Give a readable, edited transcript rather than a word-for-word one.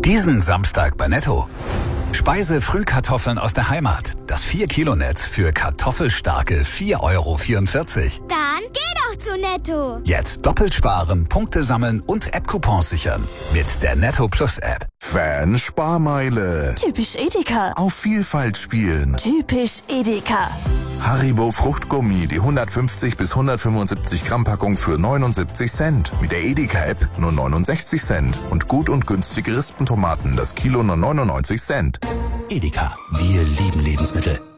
Diesen Samstag bei Netto. Speise-Frühkartoffeln aus der Heimat. Das 4-Kilo-Netz für kartoffelstarke 4,44 €. Dann geh doch zu Netto. Jetzt doppelt sparen, Punkte sammeln und App-Coupons sichern. Mit der Netto Plus App. Fan-Sparmeile. Typisch Edeka. Auf Vielfalt spielen. Typisch Edeka. Haribo Fruchtgummi, die 150 bis 175 Gramm Packung für 79 Cent. Mit der Edeka-App nur 69 Cent. Und gut und günstige Rispentomaten, das Kilo nur 99 Cent. Edeka. Wir lieben Lebensmittel.